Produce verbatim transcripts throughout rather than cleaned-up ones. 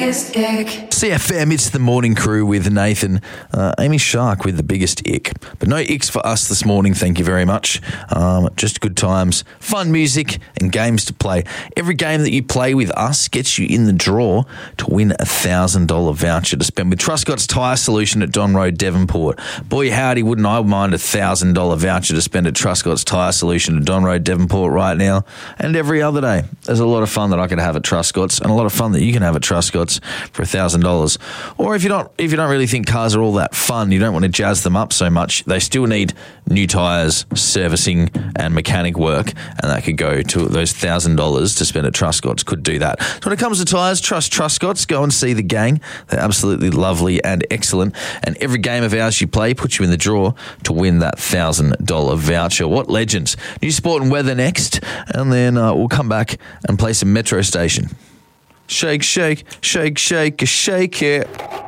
biggest ick. C F M, it's the morning crew with Nathan. Uh, Amy Shark with the biggest ick. But no icks for us this morning, thank you very much. Um, just good times, fun music and games to play. Every game that you play with us gets you in the draw to win a one thousand dollars voucher to spend with Truscott's Tyre Solution at Don Road, Devonport. Boy, howdy, wouldn't I mind a one thousand dollars voucher to spend at Truscott's Tyre Solution at Don Road, Devonport right now and every other day. There's a lot of fun that I could have at Truscott's and a lot of fun that you can have at Truscott's for one thousand dollars. Or if you don't if you don't really think cars are all that fun, you don't want to jazz them up so much, they still need new tyres, servicing and mechanic work, and that could go to those one thousand dollars to spend at Truscott's could do that. So when it comes to tyres, trust Truscott's. Go and see the gang. They're absolutely lovely and excellent, and every game of ours you play puts you in the draw to win that one thousand dollars voucher. What legends. New sport and weather next, and then uh, we'll come back and play some Metro Station. Shake, shake, shake, shake, shake it.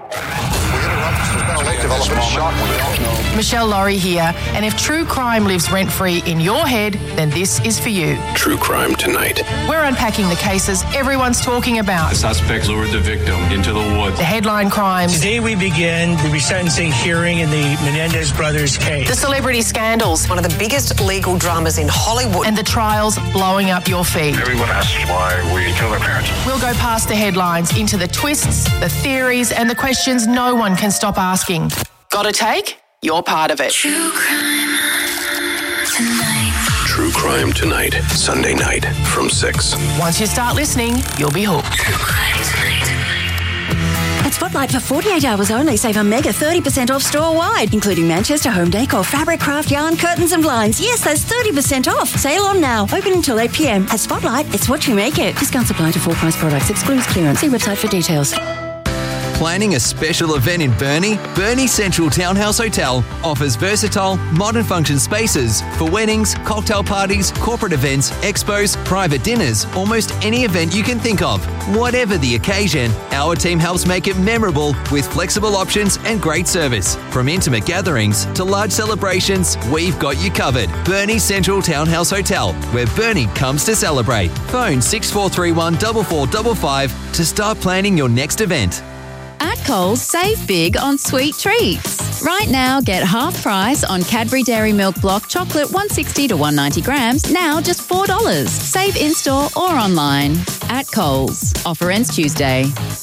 Michelle Laurie here, and if true crime lives rent-free in your head, then this is for you. True Crime Tonight. We're unpacking the cases everyone's talking about. The suspect lured the victim into the woods. The headline crimes. Today we begin the resentencing hearing in the Menendez brothers case. The celebrity scandals. One of the biggest legal dramas in Hollywood. And the trials blowing up your feed. Everyone asks why we kill their parents. We'll go past the headlines into the twists, the theories, and the questions no one can stop asking. Got a take? You're part of it. True crime tonight. True Crime Tonight, Sunday night from six. Once you start listening, you'll be hooked. True crime tonight. At Spotlight for forty-eight hours only, save a mega thirty percent off store-wide, including Manchester home decor, fabric, craft, yarn, curtains and blinds. Yes, that's thirty percent off. Sale on now. Open until eight p.m. At Spotlight, it's what you make it. Discounts apply to full-price products. Excludes clearance. See website for details. Planning a special event in Burnie? Burnie Central Townhouse Hotel offers versatile, modern function spaces for weddings, cocktail parties, corporate events, expos, private dinners, almost any event you can think of. Whatever the occasion, our team helps make it memorable with flexible options and great service. From intimate gatherings to large celebrations, we've got you covered. Burnie Central Townhouse Hotel, where Burnie comes to celebrate. Phone six four three one four four five five to start planning your next event. At Coles, save big on sweet treats. Right now, get half price on Cadbury Dairy Milk Block Chocolate one sixty to one ninety grams, now just four dollars. Save in-store or online. At Coles. Offer ends Tuesday.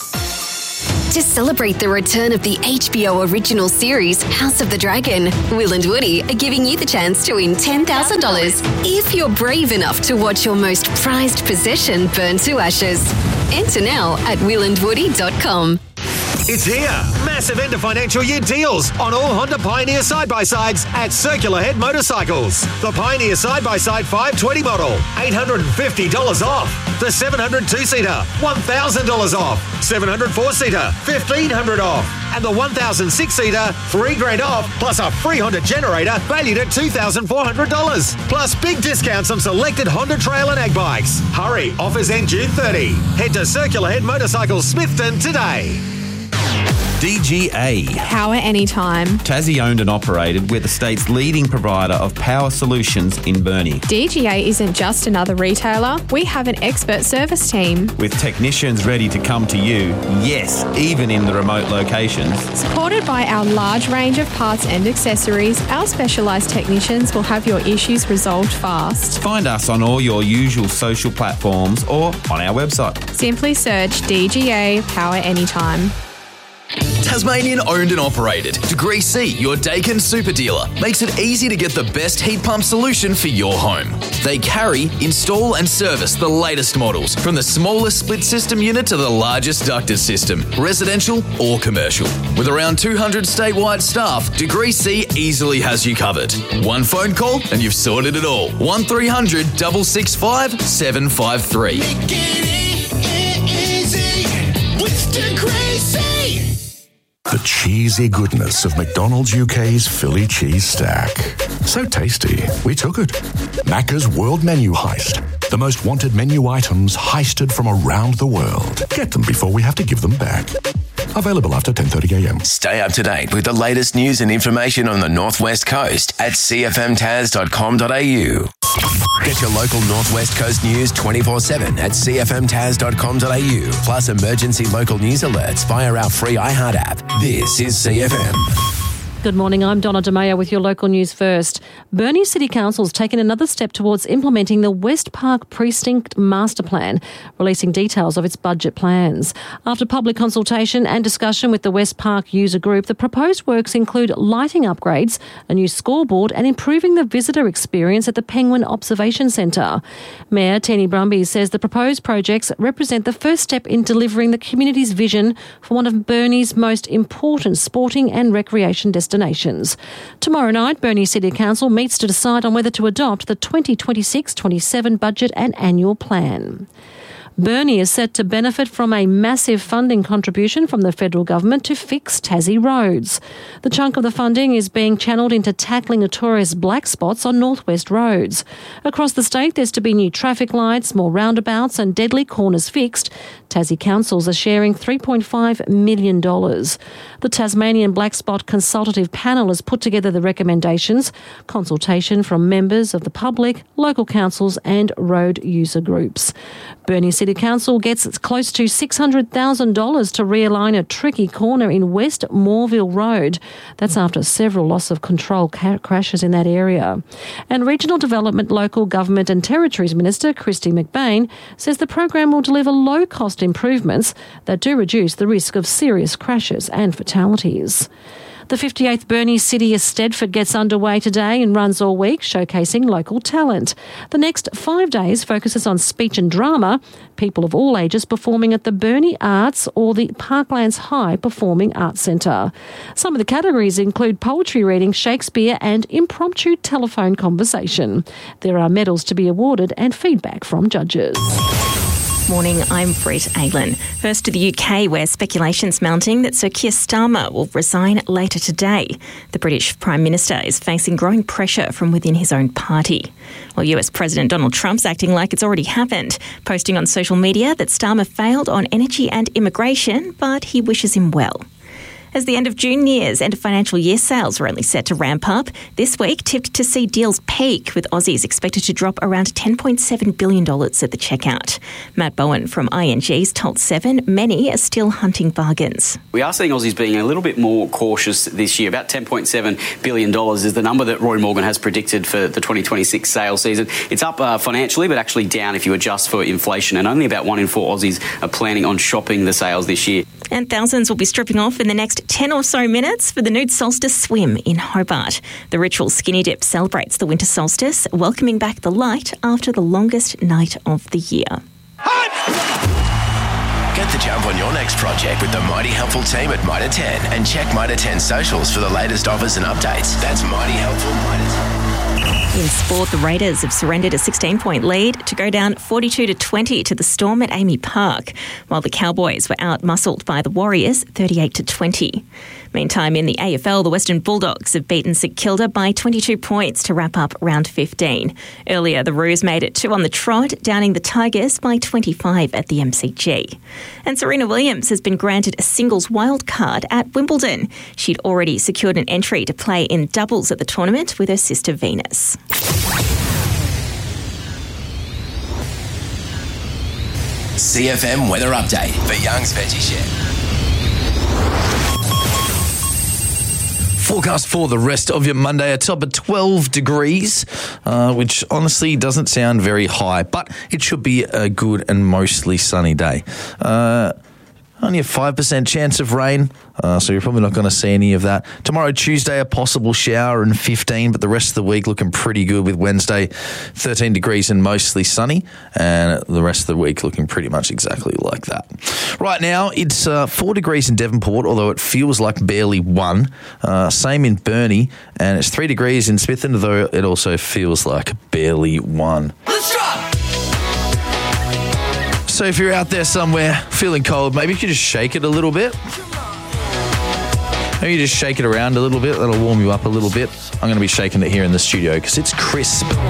To celebrate the return of the H B O original series, House of the Dragon, Will and Woody are giving you the chance to win ten thousand dollars if you're brave enough to watch your most prized possession burn to ashes. Enter now at will and woody dot com. It's here. Massive end of financial year deals on all Honda Pioneer side-by-sides at Circular Head Motorcycles. The Pioneer side-by-side five twenty model, eight hundred fifty dollars off. The seven hundred two-seater, one thousand dollars off. seven hundred four-seater, fifteen hundred dollars off. And the one thousand six-seater, three grand off, plus a free Honda generator valued at two thousand four hundred dollars. Plus big discounts on selected Honda Trail and Ag bikes. Hurry, offers end June thirtieth. Head to Circular Head Motorcycles Smithton today. D G A. Power anytime. Tassie owned and operated. We're the state's leading provider of power solutions in Burnie. D G A isn't just another retailer. We have an expert service team. With technicians ready to come to you, yes, even in the remote locations. Supported by our large range of parts and accessories, our specialised technicians will have your issues resolved fast. Find us on all your usual social platforms or on our website. Simply search D G A Power Anytime. Tasmanian owned and operated. Degree C, your Daikin super dealer, makes it easy to get the best heat pump solution for your home. They carry, install and service the latest models, from the smallest split system unit to the largest ducted system, residential or commercial. With around two hundred statewide staff, Degree C easily has you covered. One phone call and you've sorted it all. one three hundred, six six five, seven five three. Make it easy with Degree C. The cheesy goodness of McDonald's U K's Philly cheese stack. So tasty, we took it. Macca's World Menu Heist. The most wanted menu items heisted from around the world. Get them before we have to give them back. Available after ten thirty a.m. Stay up to date with the latest news and information on the Northwest Coast at c f m tas dot com dot a u. Get your local Northwest Coast news twenty-four seven at c f m tas dot com dot a u, plus emergency local news alerts via our free iHeart app. This is C F M. Good morning, I'm Donna DeMayo with your local news first. Burnie City Council's taken another step towards implementing the West Park Precinct Master Plan, releasing details of its budget plans. After public consultation and discussion with the West Park user group, the proposed works include lighting upgrades, a new scoreboard and improving the visitor experience at the Penguin Observation Centre. Mayor Teeny Brumby says the proposed projects represent the first step in delivering the community's vision for one of Burnie's most important sporting and recreation destinations. Destinations. Tomorrow night, Burnie City Council meets to decide on whether to adopt the twenty twenty-six twenty-seven budget and annual plan. Burnie is set to benefit from a massive funding contribution from the federal government to fix Tassie roads. The chunk of the funding is being channelled into tackling notorious black spots on northwest roads. Across the state, there's to be new traffic lights, more roundabouts and deadly corners fixed. Tassie councils are sharing three point five million dollars. The Tasmanian Black Spot Consultative Panel has put together the recommendations, consultation from members of the public, local councils and road user groups. Burnie City Council gets close to six hundred thousand dollars to realign a tricky corner in West Moreville Road. That's after several loss of control ca- crashes in that area. And Regional Development, Local Government and Territories Minister Christy McBain says the program will deliver low-cost improvements that do reduce the risk of serious crashes and fatalities. The fifty-eighth Burnie City of Stedford gets underway today and runs all week, showcasing local talent. The next five days focuses on speech and drama, people of all ages performing at the Burnie Arts or the Parklands High Performing Arts Centre. Some of the categories include poetry reading, Shakespeare and impromptu telephone conversation. There are medals to be awarded and feedback from judges. Morning, I'm Brett Aylan. First to the U K, where speculation's mounting that Sir Keir Starmer will resign later today. The British Prime Minister is facing growing pressure from within his own party. Well, U S President Donald Trump's acting like it's already happened, posting on social media that Starmer failed on energy and immigration, but he wishes him well. As the end of June nears, end of financial year sales are only set to ramp up. This week tipped to see deals peak, with Aussies expected to drop around ten point seven billion dollars at the checkout. Matt Bowen from I N G's told Seven many are still hunting bargains. We are seeing Aussies being a little bit more cautious this year. About ten point seven billion dollars is the number that Roy Morgan has predicted for the twenty twenty-six sales season. It's up uh, financially, but actually down if you adjust for inflation, and only about one in four Aussies are planning on shopping the sales this year. And thousands will be stripping off in the next ten or so minutes for the nude solstice swim in Hobart. The ritual skinny dip celebrates the winter solstice, welcoming back the light after the longest night of the year. Get the jump on your next project with the Mighty Helpful team at Mitre ten and check Mitre ten socials for the latest offers and updates. That's Mighty Helpful Mitre ten. In sport, the Raiders have surrendered a sixteen-point lead to go down forty-two to twenty to the Storm at Amy Park, while the Cowboys were out-muscled by the Warriors thirty-eight to twenty. Meantime, in the A F L, the Western Bulldogs have beaten St Kilda by twenty-two points to wrap up round fifteen. Earlier, the Roos made it two on the trot, downing the Tigers by twenty-five at the M C G. And Serena Williams has been granted a singles wild card at Wimbledon. She'd already secured an entry to play in doubles at the tournament with her sister Venus. C F M weather update for Young's Veggie Shed. Forecast for the rest of your Monday, a top of twelve degrees, uh, which honestly doesn't sound very high, but it should be a good and mostly sunny day. Uh, only a five percent chance of rain, uh, so you're probably not going to see any of that. Tomorrow, Tuesday, a possible shower and fifteen, but the rest of the week looking pretty good, with Wednesday thirteen degrees and mostly sunny, and the rest of the week looking pretty much exactly like that. Right now, it's uh, four degrees in Devonport, although it feels like barely one. Uh, same in Burnie, and it's three degrees in Smithton, though it also feels like barely one. Let's try! So if you're out there somewhere feeling cold, maybe you could just shake it a little bit. Maybe you just shake it around a little bit. That'll warm you up a little bit. I'm going to be shaking it here in the studio because it's crisp.